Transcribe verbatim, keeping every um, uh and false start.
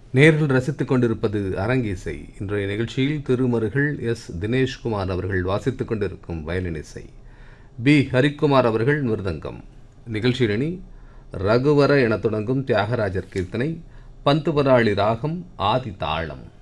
நேரில் ரசித்துக் கொண்டிருப்பது அரங்கிசை. இன்றைய நிகழ்ச்சியில் திருமருகள் எஸ் தினேஷ்குமார் அவர்கள் வாசித்துக் கொண்டிருக்கும் வயலின் இசை, பி ஹரிக்குமார் அவர்கள் மிருதங்கம். நிகழ்ச்சியினி ரகுவர என தொடங்கும் தியாகராஜர் கீர்த்தனை, பந்துவராளி ராகம், ஆதி தாளம்.